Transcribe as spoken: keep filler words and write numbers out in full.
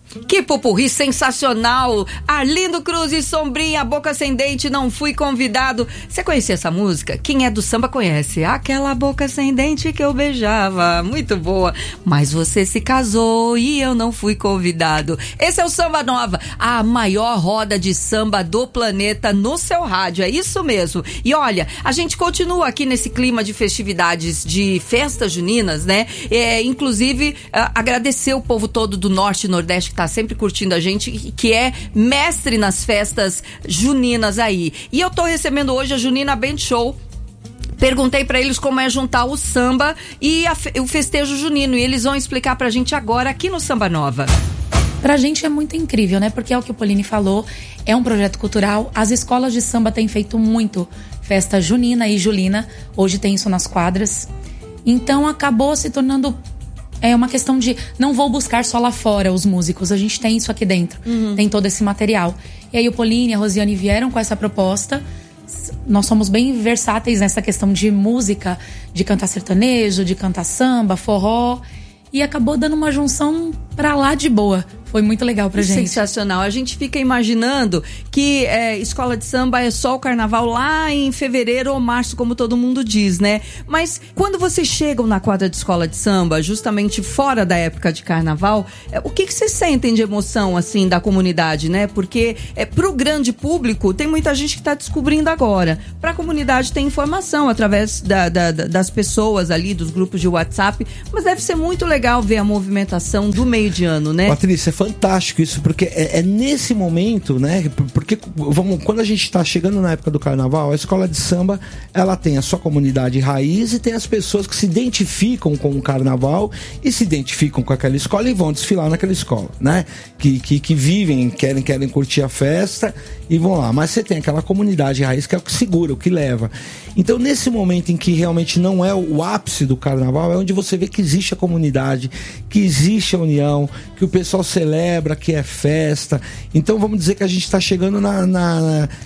Que popurrí sensacional! Arlindo Cruz e Sombrinha, Boca Ascendente, Não Fui Convidado. Você conhecia essa música? Quem é do samba conhece. Aquela boca ascendente que eu beijava. Muito boa. Mas você se casou e eu não fui convidado. Esse é o Samba Nova, a maior roda de samba do planeta no seu rádio. É isso mesmo. E olha, a gente continua aqui nesse clima de festividades, de festas juninas, né? É, inclusive, uh, agradecer o povo todo do Norte e Nordeste que tá sempre curtindo a gente, que é mestre nas festas juninas aí. E eu tô recebendo hoje a Junina Band Show. Perguntei pra eles como é juntar o samba e a, o festejo junino, e eles vão explicar pra gente agora aqui no Samba Nova. Pra gente é muito incrível, né? Porque é o que o Pauline falou, é um projeto cultural. As escolas de samba têm feito muito festa junina e julina. Hoje tem isso nas quadras. Então acabou se tornando... É uma questão de não vou buscar só lá fora os músicos, a gente tem isso aqui dentro, uhum. Tem todo esse material. E aí o Pauline e a Rosiane vieram com essa proposta. Nós somos bem versáteis nessa questão de música, de cantar sertanejo, de cantar samba, forró. E acabou dando uma junção pra lá de boa. Foi muito legal pra gente. Sensacional. A gente fica imaginando que é, escola de samba é só o carnaval lá em fevereiro ou março, como todo mundo diz, né? Mas quando vocês chegam na quadra de escola de samba, justamente fora da época de carnaval, é, o que, que vocês sentem de emoção, assim, da comunidade, né? Porque é, pro grande público, tem muita gente que tá descobrindo agora. Pra comunidade tem informação através da, da, das pessoas ali, dos grupos de WhatsApp, mas deve ser muito legal ver a movimentação do meio de ano, né? Patrícia, fantástico isso, porque é, é nesse momento, né? Porque vamos, quando a gente está chegando na época do carnaval, a escola de samba, ela tem a sua comunidade raiz e tem as pessoas que se identificam com o carnaval e se identificam com aquela escola e vão desfilar naquela escola, né? Que, que, que vivem, querem, querem curtir a festa e vão lá. Mas você tem aquela comunidade raiz que é o que segura, o que leva. Então, nesse momento em que realmente não é o ápice do carnaval, é onde você vê que existe a comunidade, que existe a união, que o pessoal celebra, que é festa. Então, vamos dizer que a gente está chegando na, na,